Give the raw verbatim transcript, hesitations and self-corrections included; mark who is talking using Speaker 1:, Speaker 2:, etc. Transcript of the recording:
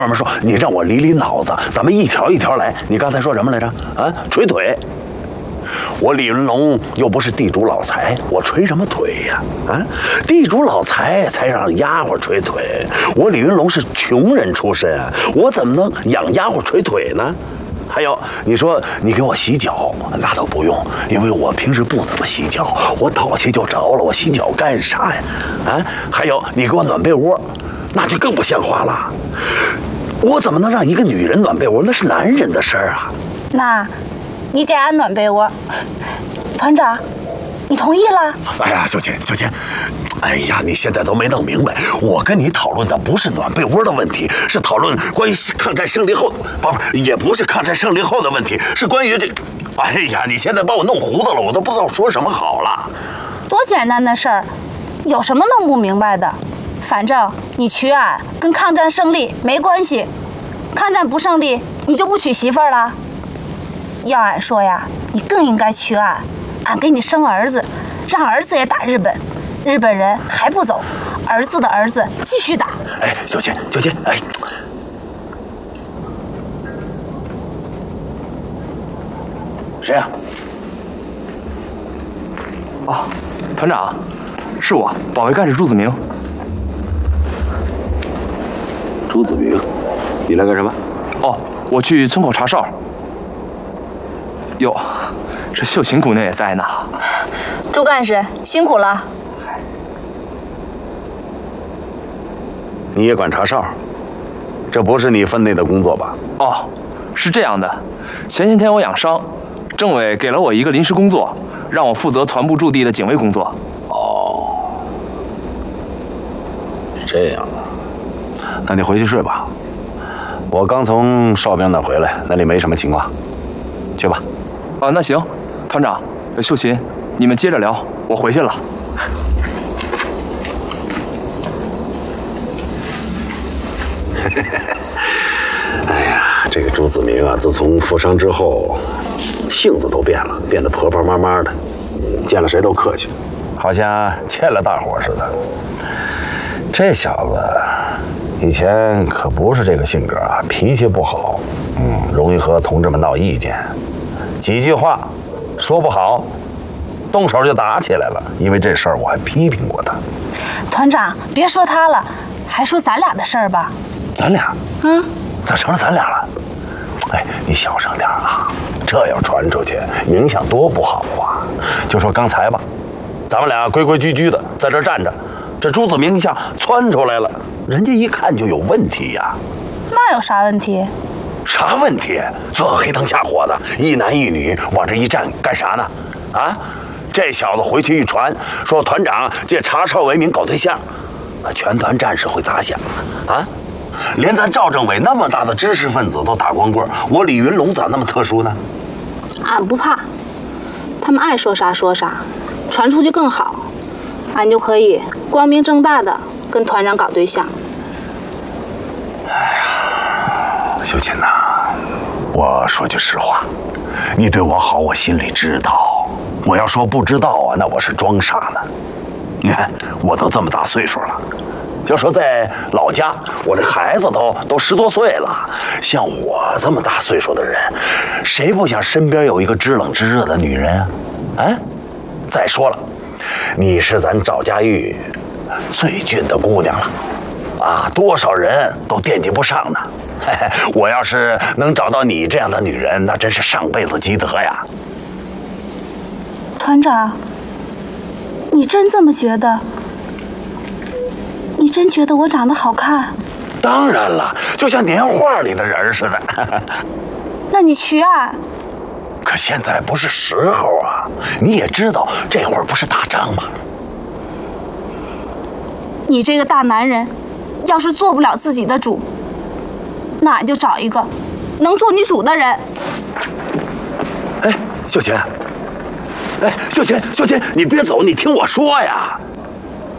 Speaker 1: 慢慢说，你让我理理脑子，咱们一条一条来。你刚才说什么来着？啊，捶腿。我李云龙又不是地主老财，我捶什么腿呀？啊，地主老财才让丫鬟捶腿，我李云龙是穷人出身啊，我怎么能养丫鬟捶腿呢？还有，你说你给我洗脚，那倒不用，因为我平时不怎么洗脚，我倒下就着了，我洗脚干啥呀？啊，还有，你给我暖被窝，那就更不像话了。我怎么能让一个女人暖被窝？那是男人的事儿啊。
Speaker 2: 那，你给俺暖被窝，团长，你同意了？
Speaker 1: 哎呀，秀琴，秀琴，哎呀，你现在都没弄明白，我跟你讨论的不是暖被窝的问题，是讨论关于抗战胜利后，不不，也不是抗战胜利后的问题，是关于这。哎呀，你现在把我弄糊涂了，我都不知道说什么好了。
Speaker 2: 多简单的事儿，有什么弄不明白的？反正你娶俺跟抗战胜利没关系，抗战不胜利，你就不娶媳妇儿了。要俺说呀，你更应该娶俺，俺给你生儿子，让儿子也打日本，日本人还不走，儿子的儿子继续打。
Speaker 1: 哎，秀琴，秀琴，哎，谁呀？
Speaker 3: 啊，团长，是我，保卫干事朱子明。
Speaker 1: 朱子明，你来干什么？
Speaker 3: 哦，我去村口查哨。哟，这秀琴姑娘也在呢。
Speaker 2: 朱干事辛苦了。
Speaker 1: 你也管查哨？这不是你分内的工作吧？
Speaker 3: 哦，是这样的，前些天我养伤，政委给了我一个临时工作，让我负责团部驻地的警卫工作。
Speaker 1: 哦，这样啊。那你回去睡吧，我刚从哨兵那回来，那里没什么情况，去吧。
Speaker 3: 啊，那行，团长，秀琴，你们接着聊，我回去了。
Speaker 1: 哎呀，这个朱子明啊，自从负伤之后，性子都变了，变得婆婆妈妈的，见了谁都客气，好像欠了大伙似的。这小子。以前可不是这个性格啊，脾气不好，嗯，容易和同志们闹意见，几句话说不好，动手就打起来了。因为这事儿我还批评过他。
Speaker 2: 团长，别说他了，还说咱俩的事儿吧。
Speaker 1: 咱俩？
Speaker 2: 嗯，
Speaker 1: 咋成了咱俩了？哎，你小声点啊，这要传出去，影响多不好啊！就说刚才吧，咱们俩规规矩矩的在这站着。这朱子明一下窜出来了，人家一看就有问题呀。
Speaker 2: 那有啥问题？
Speaker 1: 啥问题？这黑灯瞎火的，一男一女往这一站干啥呢？啊，这小子回去一传，说团长借查哨为名搞对象，那全团战士会咋想啊？连咱赵政委那么大的知识分子都打光棍，我李云龙咋那么特殊呢？
Speaker 2: 俺不怕，他们爱说啥说啥，传出去更好。俺就可以光明正大的跟团长搞对象。
Speaker 1: 哎呀，秀琴呐，我说句实话，你对我好，我心里知道。我要说不知道啊，那我是装傻呢。你看，我都这么大岁数了，就说在老家，我这孩子都都十多岁了。像我这么大岁数的人，谁不想身边有一个知冷知热的女人啊？啊，再说了。你是咱赵家峪最俊的姑娘了，啊，多少人都惦记不上呢。嘿嘿，我要是能找到你这样的女人，那真是上辈子积德呀。
Speaker 2: 团长，你真这么觉得？你真觉得我长得好看？
Speaker 1: 当然了，就像年画里的人似的。
Speaker 2: 那你娶俺？
Speaker 1: 可现在不是时候啊！你也知道，这会儿不是打仗吗？
Speaker 2: 你这个大男人，要是做不了自己的主，那俺就找一个能做你主的人。
Speaker 1: 哎，秀琴，哎，秀琴，秀琴，你别走，你听我说呀！